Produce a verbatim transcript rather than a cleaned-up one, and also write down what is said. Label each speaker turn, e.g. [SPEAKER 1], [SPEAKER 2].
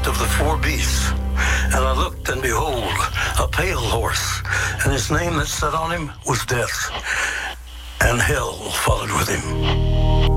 [SPEAKER 1] first of the four beasts. And I looked, and behold, a pale horse, and his name that sat on him was Death, and hell followed with him.